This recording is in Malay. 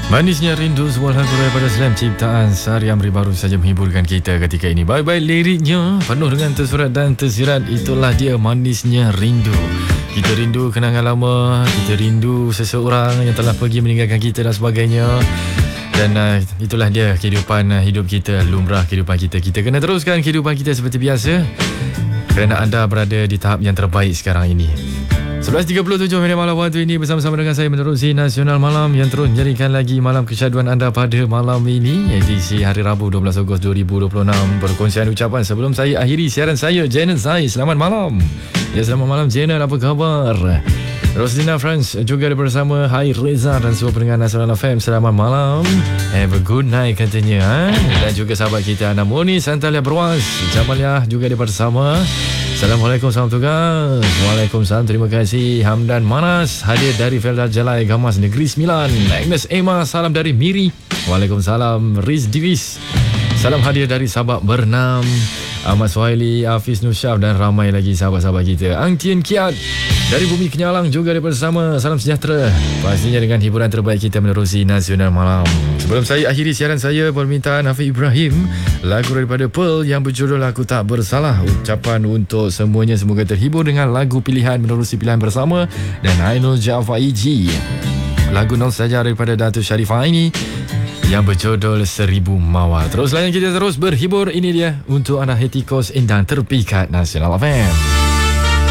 Manisnya rindu sebuah lagu daripada Slam ciptaan Sari Amri baru saja menghiburkan kita ketika ini. Baik-baik liriknya penuh dengan tersurat dan tersirat. Itulah dia manisnya rindu. Kita rindu kenangan lama, kita rindu seseorang yang telah pergi meninggalkan kita dan sebagainya. Dan itulah dia kehidupan hidup kita, lumrah kehidupan kita. Kita kena teruskan kehidupan kita seperti biasa kerana anda berada di tahap yang terbaik sekarang ini. 11.37 minit malam waktu ini bersama-sama dengan saya menerusi Nasional Malam yang terus menjadikan lagi malam kesyaduan anda pada malam ini, edisi hari Rabu 12 Ogos 2026. Perkongsian ucapan sebelum saya akhiri siaran saya, Janet Zai. Selamat malam. Ya, selamat malam Janet, apa khabar? Roslina France juga bersama Hai Reza dan semua pendengar Nasional FM. Selamat malam. Have a good night katanya. Dan juga sahabat kita Ana Moni, Santalia Berwas, Jamaliah juga bersama. Assalamualaikum, salam tugas. Waalaikumsalam, terima kasih. Hamdan Manas hadir dari Felda Jalai Gamas Negeri Sembilan. Agnes Emma, salam dari Miri. Waalaikumsalam. Riz Divis, salam hadir dari Sabak Bernam. Ahmad Suhaili, Hafiz Nusyaf dan ramai lagi sahabat-sahabat kita. Ang Tien Kiat dari Bumi Kenyalang juga bersama. Salam sejahtera. Pastinya dengan hiburan terbaik kita menerusi Nasional Malam. Sebelum saya akhiri siaran saya, permintaan Hafiz Ibrahim, lagu daripada Pearl yang berjudul Aku Tak Bersalah. Ucapan untuk semuanya, semoga terhibur dengan lagu pilihan menerusi pilihan bersama. Dan Ainul Ja'far Iji, lagu Nol Saja daripada Datuk Sharifah ini yang berjudul 1000 Mawar. Terus layan kita terus berhibur. Ini dia untuk anda Hetikos Indah terpikat Nasional FM.